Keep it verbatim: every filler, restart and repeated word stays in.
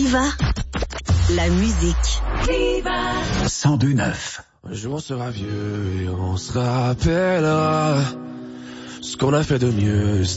Viva, la musique. Viva cent deux neuf. Un jour on sera vieux et on se rappellera ce qu'on a fait de mieux.